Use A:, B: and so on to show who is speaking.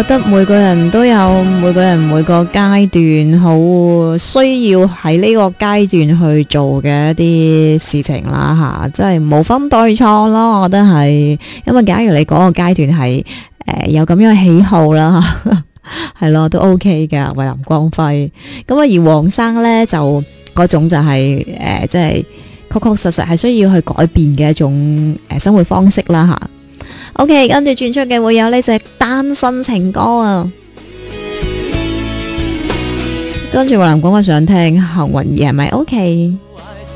A: 覺得每個人都有每個人每個階段好需要喺呢個階段去做嘅一啲事情啦吓，即係無分對錯咯。我覺得係，因為假如你嗰個階段係有咁樣嘅喜好啦，係咯都 OK 嘅。為林光輝咁啊，而黃生呢，就嗰種就係即係確確實實係需要去改變嘅一種生活方式啦吓。OK， 跟住轉出嘅會有呢隻單身情歌啊，跟住話林光輝想聽幸運兒係咪 OK？